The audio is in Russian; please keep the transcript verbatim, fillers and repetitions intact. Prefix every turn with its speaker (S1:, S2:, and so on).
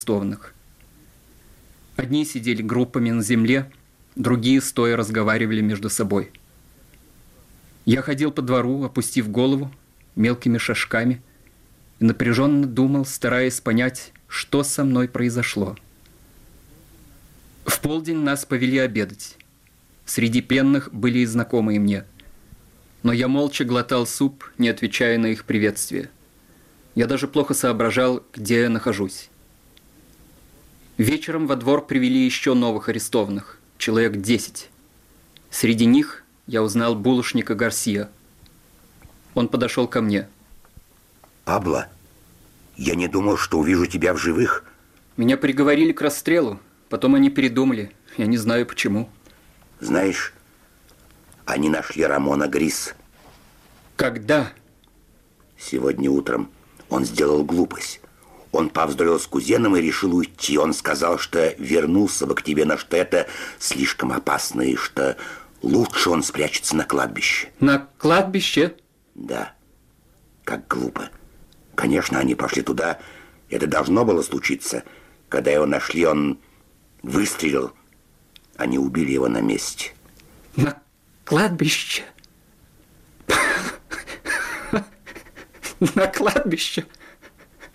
S1: арестованных. Одни сидели группами на земле, другие стоя разговаривали между собой. Я ходил по двору, опустив голову мелкими шажками, и напряженно думал, стараясь понять, что со мной произошло. В полдень нас повели обедать. Среди пленных были и знакомые мне. Но я молча глотал суп, не отвечая на их приветствие. Я даже плохо соображал, где я нахожусь. Вечером во двор привели еще новых арестованных, человек десять. Среди них я узнал булочника Гарсия. Он подошел ко мне.
S2: Пабло, я не думал, что увижу тебя в живых.
S1: Меня приговорили к расстрелу, потом они передумали. Я не знаю почему.
S2: Знаешь, они нашли Рамона Грис.
S1: Когда?
S2: Сегодня утром. Он сделал глупость. Он повздорил с кузеном и решил уйти. Он сказал, что вернулся бы к тебе, но что это слишком опасно, и что лучше он спрячется на кладбище.
S1: На кладбище?
S2: Да. Как глупо. Конечно, они пошли туда. Это должно было случиться. Когда его нашли, он выстрелил. Они убили его на месте.
S1: На кладбище? На кладбище?